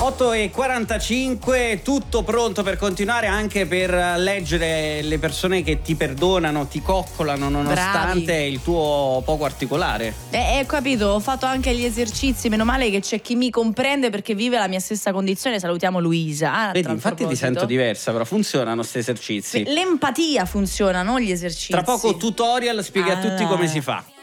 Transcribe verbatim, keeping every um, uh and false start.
otto e quarantacinque, tutto pronto per continuare, anche per leggere le persone che ti perdonano, ti coccolano nonostante Bravi. il tuo poco articolare. Eh, eh, capito, ho fatto anche gli esercizi, meno male che c'è chi mi comprende perché vive la mia stessa condizione. Salutiamo Luisa. Ah, Vedi, tra infatti ti proposito. sento diversa, però funzionano questi esercizi. L'empatia funziona, non gli esercizi. Tra poco tutorial spiega a tutti Allora. come si fa.